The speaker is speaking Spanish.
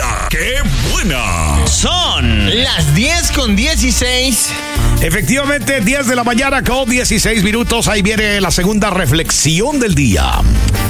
La ¡Qué buena! Son las 10:16. Efectivamente, 10 de la mañana con 16 minutos. Ahí viene la segunda reflexión del día.